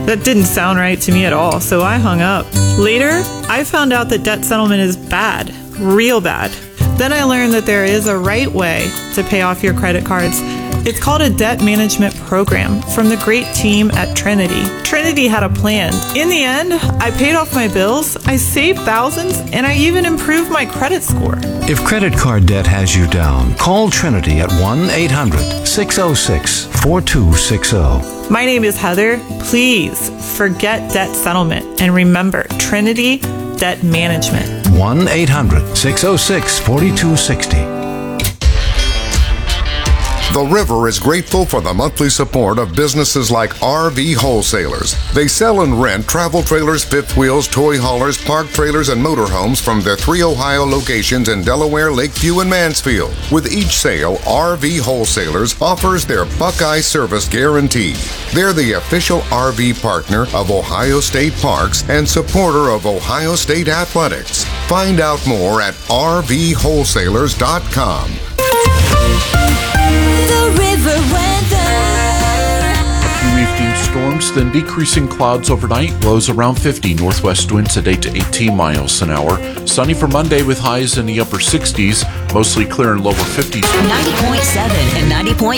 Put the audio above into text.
That didn't sound right to me at all, so I hung up. Later, I found out that debt settlement is bad, real bad. Then I learned that there is a right way to pay off your credit cards. It's called a debt management program from the great team at Trinity. Trinity had a plan. In the end, I paid off my bills, I saved thousands, and I even improved my credit score. If credit card debt has you down, call Trinity at 1-800-606-4260. My name is Heather. Please forget debt settlement and remember Trinity Debt Management. 1-800-606-4260. The River is grateful for the monthly support of businesses like RV Wholesalers. They sell and rent travel trailers, fifth wheels, toy haulers, park trailers, and motorhomes from their 3 Ohio locations in Delaware, Lakeview, and Mansfield. With each sale, RV Wholesalers offers their Buckeye Service Guarantee. They're the official RV partner of Ohio State Parks and supporter of Ohio State Athletics. Find out more at rvwholesalers.com. The River weather. A few evening storms, then decreasing clouds overnight. Lows around 50. Northwest winds at 8 to 18 miles an hour. Sunny for Monday with highs in the upper 60s. Mostly clear and lower 50s. 90.7 and 90.9